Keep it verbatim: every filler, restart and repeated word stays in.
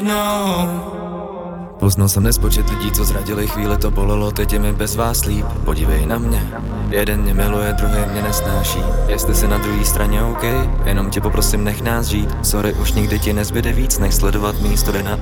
No. Poznal jsem nespočet lidí, co zradili, chvíli to bolelo, teď je mi bez vás líp. Podívej na mě, jeden mě miluje, druhý mě nesnáší. Jestli jsi na druhé straně OK, jenom tě poprosím, nech nás žít. Sorry, už nikdy ti nezbyde víc, nech sledovat místo na